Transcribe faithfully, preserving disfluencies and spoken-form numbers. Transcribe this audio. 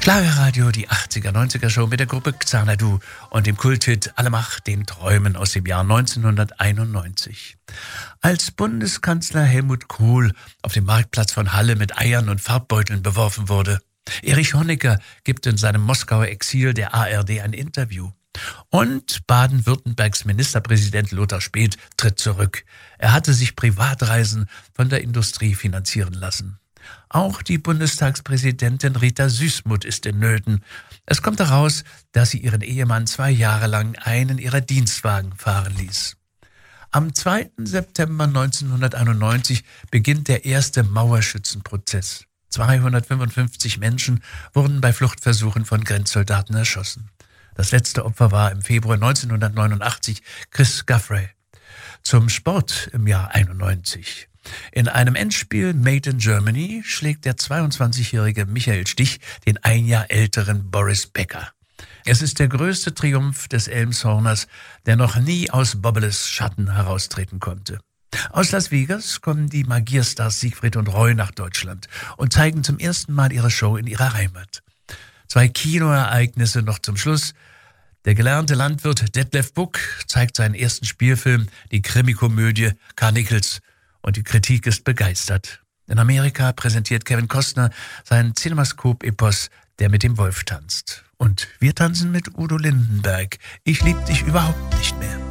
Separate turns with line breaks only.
Schlagerradio, die achtziger, neunziger Show mit der Gruppe Xanadu und dem Kulthit Alle Macht den Träumen aus dem Jahr neunzehnhunderteinundneunzig. Als Bundeskanzler Helmut Kohl auf dem Marktplatz von Halle mit Eiern und Farbbeuteln beworfen wurde. Erich Honecker gibt in seinem Moskauer Exil der A R D ein Interview. Und Baden-Württembergs Ministerpräsident Lothar Späth tritt zurück. Er hatte sich Privatreisen von der Industrie finanzieren lassen. Auch die Bundestagspräsidentin Rita Süssmuth ist in Nöten. Es kommt heraus, dass sie ihren Ehemann zwei Jahre lang einen ihrer Dienstwagen fahren ließ. Am zweiten September neunzehnhunderteinundneunzig beginnt der erste Mauerschützenprozess. zweihundertfünfundfünfzig Menschen wurden bei Fluchtversuchen von Grenzsoldaten erschossen. Das letzte Opfer war im Februar neunzehnhundertneunundachtzig Chris Guthrie. Zum Sport im Jahr einundneunzig. In einem Endspiel Made in Germany schlägt der zweiundzwanzigjährige Michael Stich den ein Jahr älteren Boris Becker. Es ist der größte Triumph des Elmshorners, der noch nie aus Bobbeles Schatten heraustreten konnte. Aus Las Vegas kommen die Magierstars Siegfried und Roy nach Deutschland und zeigen zum ersten Mal ihre Show in ihrer Heimat. Zwei Kinoereignisse noch zum Schluss. Der gelernte Landwirt Detlef Buck zeigt seinen ersten Spielfilm, die Krimikomödie Karnickels, und die Kritik ist begeistert. In Amerika präsentiert Kevin Costner seinen Cinemascope-Epos Der mit dem Wolf tanzt. Und wir tanzen mit Udo Lindenberg. Ich lieb dich überhaupt nicht mehr.